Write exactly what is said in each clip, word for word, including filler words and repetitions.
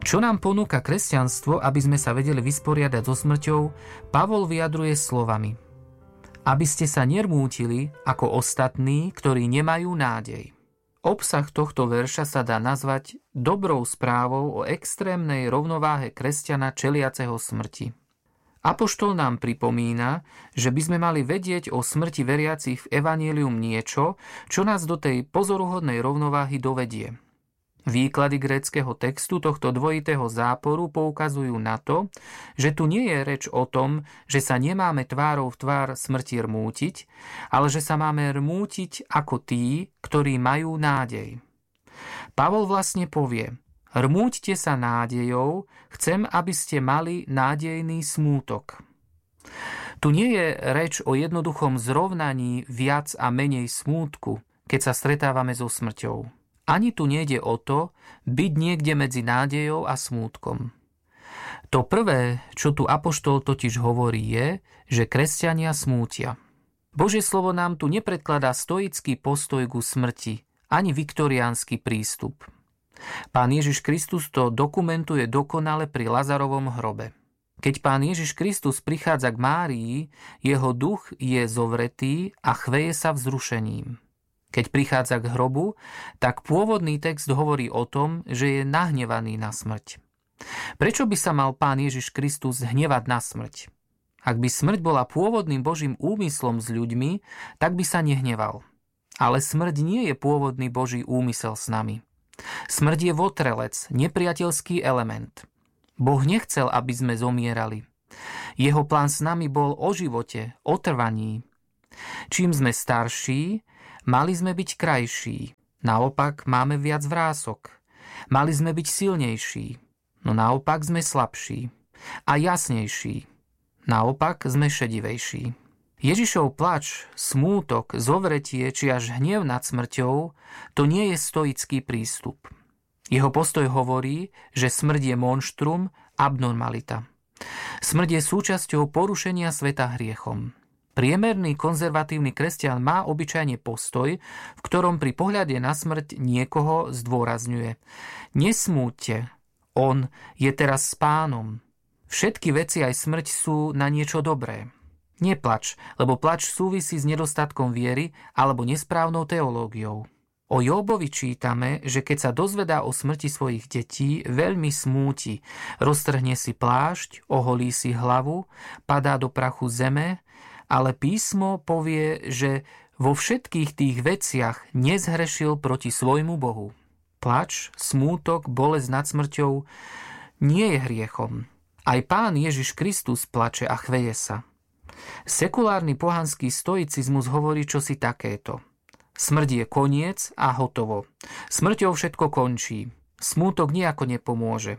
Čo nám ponúka kresťanstvo, aby sme sa vedeli vysporiadať so smrťou, Pavol vyjadruje slovami: aby ste sa nermútili ako ostatní, ktorí nemajú nádej. Obsah tohto verša sa dá nazvať dobrou správou o extrémnej rovnováhe kresťana čeliaceho smrti. Apoštol nám pripomína, že by sme mali vedieť o smrti veriacich v evanjelium niečo, čo nás do tej pozoruhodnej rovnováhy dovedie. Výklady gréckeho textu tohto dvojitého záporu poukazujú na to, že tu nie je reč o tom, že sa nemáme tvárou v tvár smrti rmútiť, ale že sa máme rmútiť ako tí, ktorí majú nádej. Pavol vlastne povie: rmúťte sa nádejou, chcem, aby ste mali nádejný smútok. Tu nie je reč o jednoduchom zrovnaní viac a menej smútku, keď sa stretávame so smrťou. Ani tu nejde o to byť niekde medzi nádejou a smútkom. To prvé, čo tu apoštol totiž hovorí, je, že kresťania smútia. Božie slovo nám tu nepredkladá stoický postoj ku smrti, ani viktoriánsky prístup. Pán Ježiš Kristus to dokumentuje dokonale pri Lazarovom hrobe. Keď Pán Ježiš Kristus prichádza k Márii, jeho duch je zovretý a chveje sa vzrušením. Keď prichádza k hrobu, tak pôvodný text hovorí o tom, že je nahnevaný na smrť. Prečo by sa mal Pán Ježiš Kristus hnevať na smrť? Ak by smrť bola pôvodným Božím úmyslom s ľuďmi, tak by sa nehneval. Ale smrť nie je pôvodný Boží úmysel s nami. Smrť je votrelec, nepriateľský element. Boh nechcel, aby sme zomierali. Jeho plán s nami bol o živote, o trvaní. Čím sme starší, mali sme byť krajší, naopak máme viac vrások. Mali sme byť silnejší, no naopak sme slabší. A jasnejší, naopak sme šedivejší. Ježišov plač, smútok, zovretie či až hnev nad smrťou, to nie je stoický prístup. Jeho postoj hovorí, že smrť je monštrum, abnormalita. Smrť je súčasťou porušenia sveta hriechom. Priemerný konzervatívny kresťan má obyčajne postoj, v ktorom pri pohľade na smrť niekoho zdôrazňuje: nesmúďte, on je teraz s Pánom. Všetky veci aj smrť sú na niečo dobré. Neplač, lebo plač súvisí s nedostatkom viery alebo nesprávnou teológiou. O Jóbovi čítame, že keď sa dozvedá o smrti svojich detí, veľmi smúti, roztrhne si plášť, oholí si hlavu, padá do prachu zeme, ale písmo povie, že vo všetkých tých veciach nezhrešil proti svojmu Bohu. Plač, smútok, bolesť nad smrťou nie je hriechom. Aj Pán Ježiš Kristus plače a chveje sa. Sekulárny pohanský stoicizmus hovorí čosi takéto: smrť je koniec a hotovo. Smrťou všetko končí. Smútok nijako nepomôže.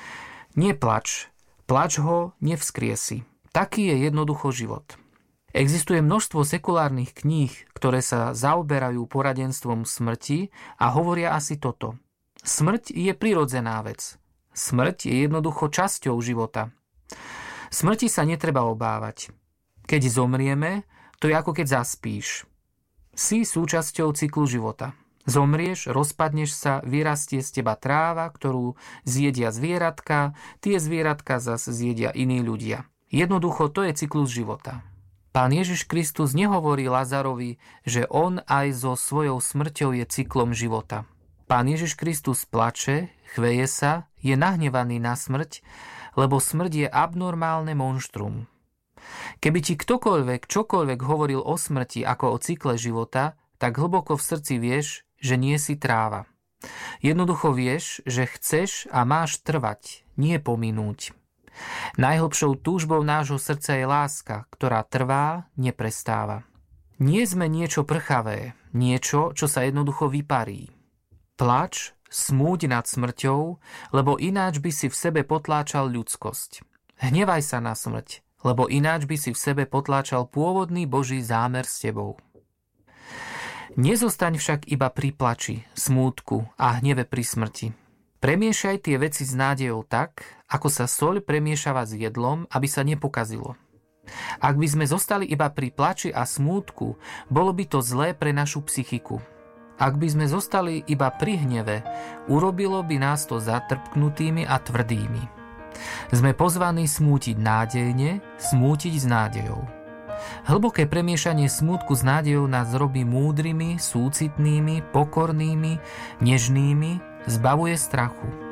Neplač, plač ho nevzkriesi. Taký je jednoducho život. Existuje množstvo sekulárnych kníh, ktoré sa zaoberajú poradenstvom smrti a hovoria asi toto: smrť je prirodzená vec. Smrť je jednoducho časťou života. Smrti sa netreba obávať. Keď zomrieme, to je ako keď zaspíš. Si súčasťou cyklu života. Zomrieš, rozpadneš sa, vyrastie z teba tráva, ktorú zjedia zvieratka, tie zvieratka zas zjedia iní ľudia. Jednoducho to je cyklus života. Pán Ježiš Kristus nehovorí Lazarovi, že on aj so svojou smrťou je cyklom života. Pán Ježiš Kristus plače, chveje sa, je nahnevaný na smrť, lebo smrť je abnormálne monštrum. Keby ti ktokoľvek, čokoľvek hovoril o smrti ako o cykle života, tak hlboko v srdci vieš, že nie si tráva. Jednoducho vieš, že chceš a máš trvať, nie pominúť. Najhlbšou túžbou nášho srdca je láska, ktorá trvá, neprestáva. Nie sme niečo prchavé, niečo, čo sa jednoducho vyparí. Plač, smúď nad smrťou, lebo ináč by si v sebe potláčal ľudskosť. Hnevaj sa na smrť, lebo ináč by si v sebe potláčal pôvodný Boží zámer s tebou. Nezostaň však iba pri plači, smútku a hneve pri smrti. Premiešaj tie veci s nádejou tak, ako sa soľ premiešava s jedlom, aby sa nepokazilo. Ak by sme zostali iba pri plači a smútku, bolo by to zlé pre našu psychiku. Ak by sme zostali iba pri hneve, urobilo by nás to zatrpknutými a tvrdými. Sme pozvaní smútiť nádejne, smútiť s nádejou. Hlboké premiešanie smútku s nádejou nás robí múdrymi, súcitnými, pokornými, nežnými, zbavuje strachu.